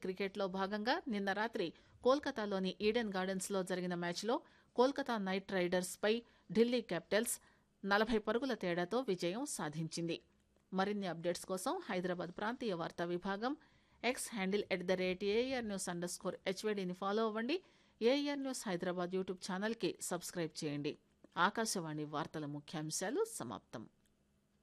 క్రికెట్లో భాగంగా నిన్న రాత్రి కోల్కతాలోని ఈడెన్ గార్డెన్స్లో జరిగిన మ్యాచ్లో కోల్కతా నైట్ రైడర్స్ పై ఢిల్లీ క్యాపిటల్స్ 40 పరుగుల తేడాతో విజయం సాధించింది. మరిన్ని అప్డేట్స్ కోసం హైదరాబాద్ ప్రాంతీయ వార్తా విభాగం ఎక్స్ హ్యాండిల్ @ARNews_HVDని ఫాలో అవ్వండి. ఏఆర్ న్యూస్ హైదరాబాద్ యూట్యూబ్ ఛానల్కి సబ్స్క్రైబ్ చేయండి. ఆకాశవాణి వార్తల ముఖ్యాంశాలు సమాప్తం.